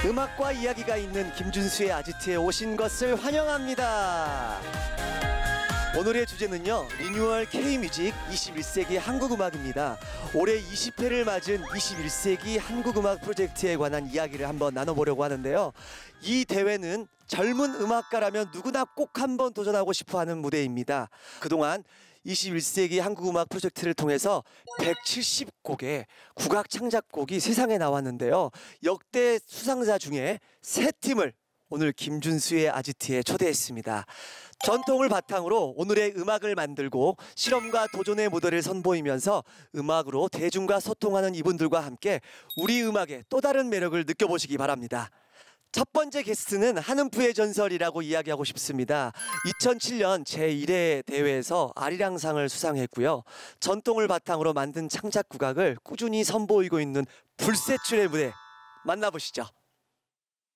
음악과 이야기가 있는 김준수의 아지트에 오신 것을 환영합니다. 오늘의 주제는요, 리뉴얼 K뮤직 21세기 한국음악입니다. 올해 20회를 맞은 21세기 한국음악 프로젝트에 관한 이야기를 한번 나눠보려고 하는데요. 이 대회는 젊은 음악가라면 누구나 꼭 한번 도전하고 싶어하는 무대입니다. 그동안 21세기 한국음악 프로젝트를 통해서 170곡의 국악 창작곡이 세상에 나왔는데요. 역대 수상자 중에 3팀을 오늘 김준수의 아지트에 초대했습니다. 전통을 바탕으로 오늘의 음악을 만들고 실험과 도전의 무대를 선보이면서 음악으로 대중과 소통하는 이분들과 함께 우리 음악의 또 다른 매력을 느껴보시기 바랍니다. 첫 번째 게스트는 한음프의 전설이라고 이야기하고 싶습니다. 2007년 제1회 대회에서 아리랑상을 수상했고요. 전통을 바탕으로 만든 창작 국악을 꾸준히 선보이고 있는 불세출의 무대 만나보시죠.